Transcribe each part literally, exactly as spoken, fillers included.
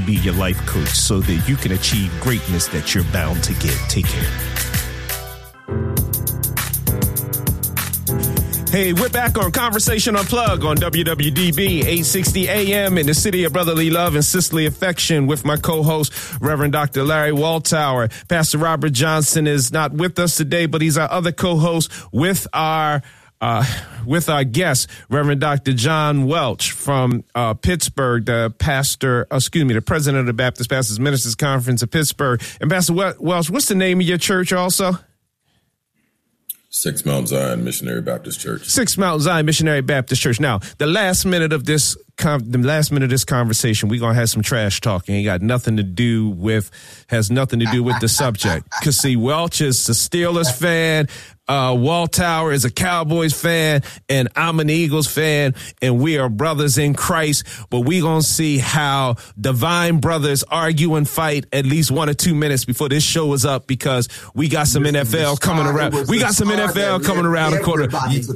be your life coach so that you can achieve greatness that you're bound to get. Take care. Hey, we're back on Conversation Unplugged on W W D B eight sixty A M in the city of brotherly love and sisterly affection with my co-host, Reverend Doctor Larry Waltower. Pastor Robert Johnson is not with us today, but he's our other co-host with our uh, with our guest, Reverend Doctor John Welch from uh, Pittsburgh, the pastor, uh, excuse me, the president of the Baptist Pastors Ministers Conference of Pittsburgh. And Pastor Welch, what's the name of your church also? Six Mount Zion Missionary Baptist Church. Six Mount Zion Missionary Baptist Church. Now, the last minute of this, con- the last minute of this conversation, we're gonna have some trash talking. Ain't got nothing to do with, has nothing to do with the subject. Cause see, Welch is a Steelers fan. Uh, Waltower is a Cowboys fan, and I'm an Eagles fan, and we are brothers in Christ. But we gonna see how divine brothers argue and fight at least one or two minutes before this show is up, because we got some N F L coming around. We got some N F L coming around the corner.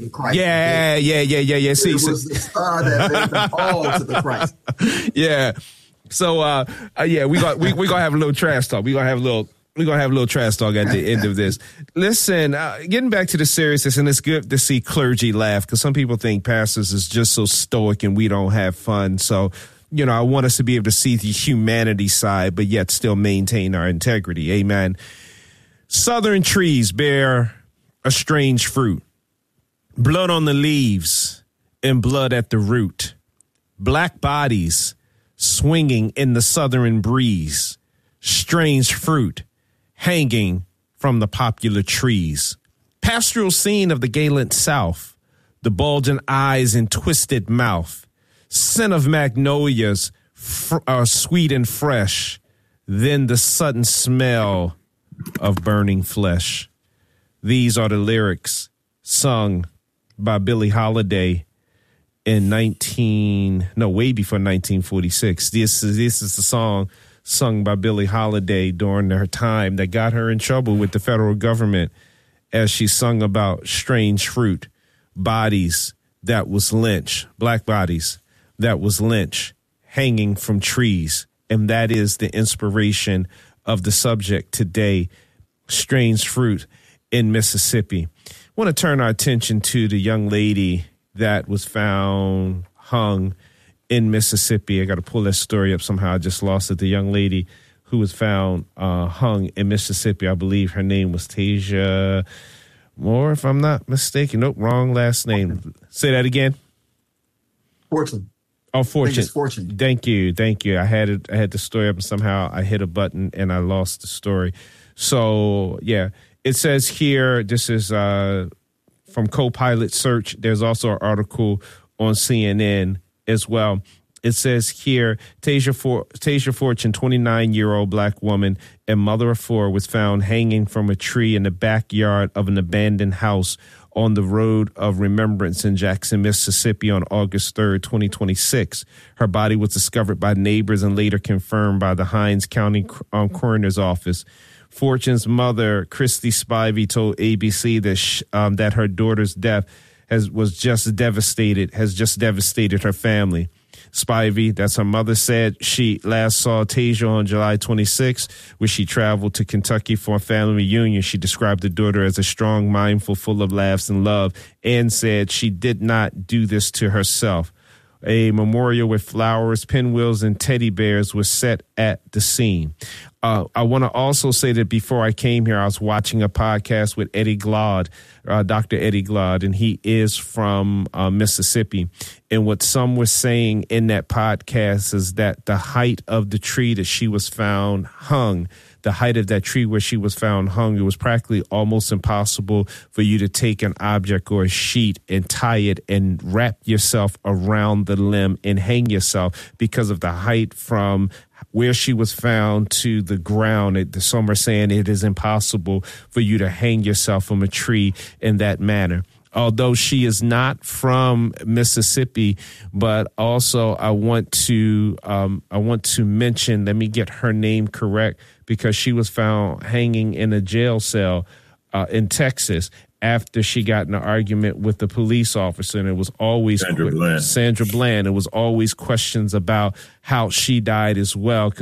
Yeah, yeah, yeah, yeah, yeah. See, it was the star that led them all to the Christ. Yeah. So, uh, uh, yeah, we got we we gonna have a little trash talk. We gonna have a little. We're going to have a little trash talk at the end of this. Listen, uh, getting back to the seriousness, and it's good to see clergy laugh, because some people think pastors is just so stoic and we don't have fun. So, you know, I want us to be able to see the humanity side, but yet still maintain our integrity. Amen. Southern trees bear a strange fruit. Blood on the leaves and blood at the root. Black bodies swinging in the southern breeze. Strange fruit hanging from the popular trees. Pastoral scene of the gallant South, the bulging eyes and twisted mouth. Scent of magnolias, fr- uh, sweet and fresh. Then the sudden smell of burning flesh. These are the lyrics sung by Billie Holiday in nineteen, no, way before nineteen forty-six. This is, this is the song sung by Billie Holiday during her time that got her in trouble with the federal government, as she sung about strange fruit, bodies that was lynched, black bodies that was lynched, hanging from trees. And that is the inspiration of the subject today, strange fruit in Mississippi. I want to turn our attention to the young lady that was found hung in Mississippi. I got to pull that story up somehow. I just lost it. The young lady who was found uh, hung in Mississippi. I believe her name was Tasia Moore, if I'm not mistaken. Nope, wrong last name. Say that again. Fortune. Oh, Fortune. Fortune. Thank you. Thank you. I had it. I had the story up and somehow I hit a button and I lost the story. So, yeah, it says here, this is uh, from Copilot Search. There's also an article on C N N as well. It says here, Tasia, For- Tasia Fortune, twenty-nine-year-old black woman and mother of four, was found hanging from a tree in the backyard of an abandoned house on the Road of Remembrance in Jackson, Mississippi on August third, twenty twenty-six. Her body was discovered by neighbors and later confirmed by the Hinds County um, Coroner's Office. Fortune's mother, Christy Spivey, told A B C that sh- um, that her daughter's death has was just devastated, has just devastated her family. Spivey, that's her mother, said she last saw Tasia on July twenty-sixth, where she traveled to Kentucky for a family reunion. She described the daughter as a strong, mindful, full of laughs and love, and said she did not do this to herself. A memorial with flowers, pinwheels, and teddy bears was set at the scene. Uh, I want to also say that before I came here, I was watching a podcast with Eddie Glaude, uh, Doctor Eddie Glaude, and he is from uh, Mississippi. And what some were saying in that podcast is that the height of the tree that she was found hung, the height of that tree where she was found hung, it was practically almost impossible for you to take an object or a sheet and tie it and wrap yourself around the limb and hang yourself because of the height from where she was found to the ground. It, some are saying it is impossible for you to hang yourself from a tree in that manner. Although she is not from Mississippi, but also I want to um, I want to mention, let me get her name correct, because she was found hanging in a jail cell uh, in Texas after she got in an argument with the police officer, and it was always Sandra Bland. Sandra Bland. It was always questions about how she died as well.